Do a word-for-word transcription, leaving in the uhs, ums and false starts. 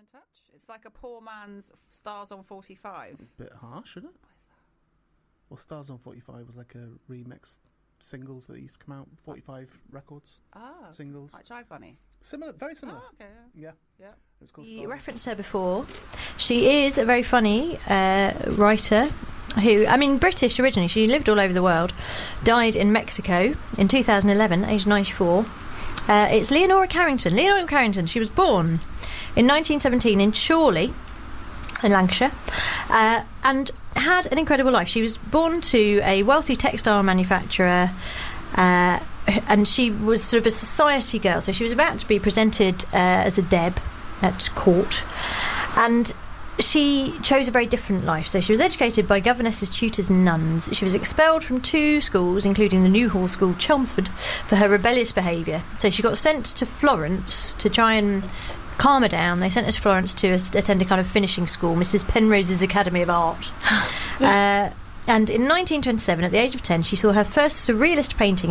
in Touch? It's like a poor man's Stars on forty-five. A bit harsh, isn't it? What is that? Well, Stars on forty-five was like a remix singles that used to come out. forty-five records. Ah, singles. like Jive Bunny. Similar, very similar. Oh, okay. Yeah. Yeah. It was called You Stars on referenced her before. She is a very funny uh, writer who, I mean, British originally. She lived all over the world. Died in Mexico in two thousand eleven, aged ninety-four. Uh, it's Leonora Carrington. Leonora Carrington, she was born in nineteen seventeen in Chorley, in Lancashire, uh, and had an incredible life. She was born to a wealthy textile manufacturer, uh, and she was sort of a society girl. So she was about to be presented uh, as a Deb at court, and she chose a very different life. So she was educated by governesses, tutors and nuns. She was expelled from two schools, including the Newhall School, Chelmsford, for her rebellious behaviour. So she got sent to Florence to try and calm her down. They sent her to Florence to attend a kind of finishing school, Missus Penrose's Academy of Art. uh, and in nineteen twenty-seven, at the age of ten, she saw her first surrealist painting